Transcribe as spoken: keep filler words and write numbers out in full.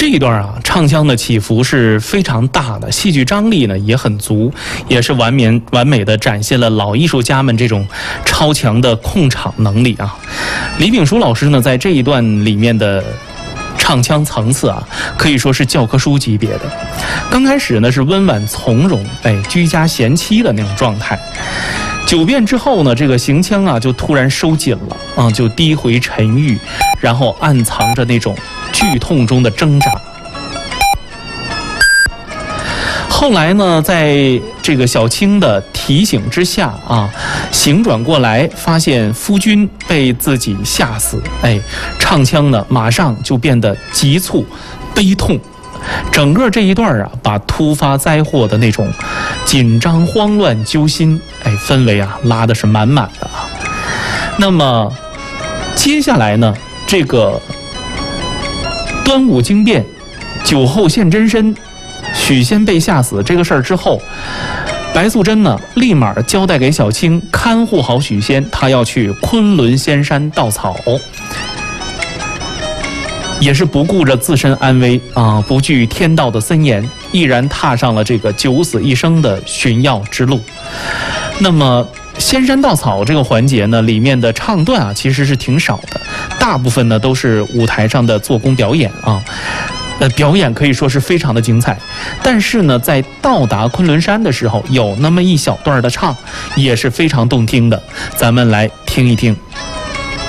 这一段啊，唱腔的起伏是非常大的，戏剧张力呢也很足，也是完美完美的展现了老艺术家们这种超强的控场能力啊。李炳淑老师呢，在这一段里面的唱腔层次啊，可以说是教科书级别的。刚开始呢是温婉从容，哎，居家贤妻的那种状态。九遍之后呢，这个行腔啊就突然收紧了啊，就低回沉郁，然后暗藏着那种剧痛中的挣扎。后来呢，在这个小青的提醒之下啊，醒转过来，发现夫君被自己吓死，哎，唱腔呢马上就变得急促、悲痛。整个这一段啊，把突发灾祸的那种紧张、慌乱、揪心，哎，氛围啊拉的是满满的啊。那么接下来呢，这个端午惊变、酒后现真身、许仙被吓死这个事儿之后，白素贞呢立马交代给小青看护好许仙，她要去昆仑仙山稻草。也是不顾着自身安危啊，不惧天道的森严，毅然踏上了这个九死一生的寻药之路。那么仙山稻草这个环节呢，里面的唱段啊其实是挺少的，大部分呢都是舞台上的做工表演啊。呃，表演可以说是非常的精彩，但是呢，在到达昆仑山的时候，有那么一小段的唱，也是非常动听的，咱们来听一听。